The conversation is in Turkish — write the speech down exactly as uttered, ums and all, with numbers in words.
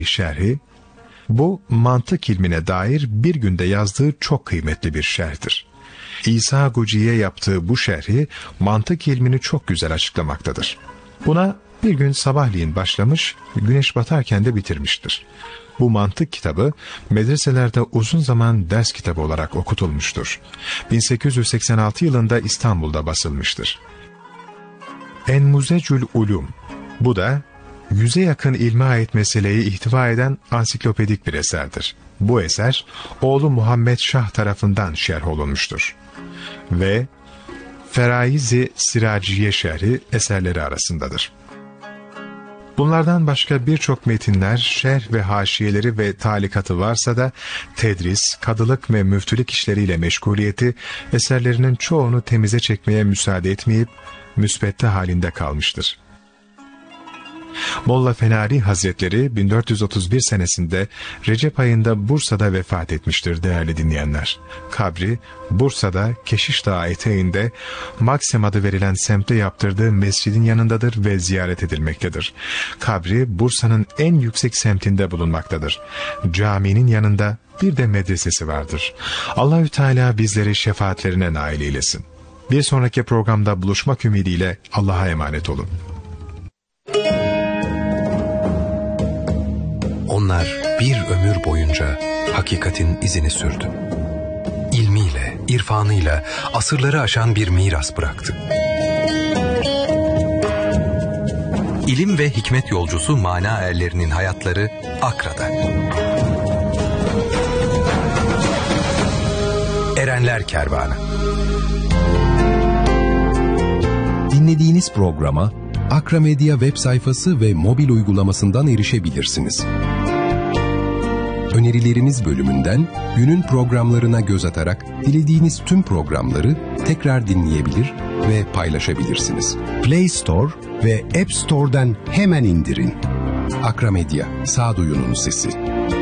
şerhi, bu mantık ilmine dair bir günde yazdığı çok kıymetli bir şerhtir. İsa Guci'ye yaptığı bu şerhi mantık ilmini çok güzel açıklamaktadır. Buna bir gün sabahleyin başlamış, güneş batarken de bitirmiştir. Bu mantık kitabı medreselerde uzun zaman ders kitabı olarak okutulmuştur. bin sekiz yüz seksen altı yılında İstanbul'da basılmıştır. Enmuzecül Ulum, bu da yüze yakın ilme ait meseleyi ihtiva eden ansiklopedik bir eserdir. Bu eser, oğlu Muhammed Şah tarafından şerh olunmuştur. Ve Feraiz-i Siraciye şerhi eserleri arasındadır. Bunlardan başka birçok metinler, şerh ve haşiyeleri ve talikatı varsa da tedris, kadılık ve müftülük işleriyle meşguliyeti eserlerinin çoğunu temize çekmeye müsaade etmeyip müsbette halinde kalmıştır. Molla Fenari Hazretleri bin dört yüz otuz bir senesinde Recep ayında Bursa'da vefat etmiştir değerli dinleyenler. Kabri Bursa'da Keşiş Dağı eteğinde Maksem adı verilen semtte yaptırdığı mescidin yanındadır ve ziyaret edilmektedir. Kabri Bursa'nın en yüksek semtinde bulunmaktadır. Caminin yanında bir de medresesi vardır. Allahü Teala bizleri şefaatlerine nail eylesin. Bir sonraki programda buluşmak ümidiyle Allah'a emanet olun. Onlar bir ömür boyunca hakikatin izini sürdü. İlmiyle, irfanıyla asırları aşan bir miras bıraktı. İlim ve hikmet yolcusu mana erlerinin hayatları Akra'da. Erenler Kervanı. Dinlediğiniz programa Akra Medya web sayfası ve mobil uygulamasından erişebilirsiniz. Önerilerimiz bölümünden günün programlarına göz atarak dilediğiniz tüm programları tekrar dinleyebilir ve paylaşabilirsiniz. Play Store ve App Store'dan hemen indirin. Akra Medya, sağduyunun sesi.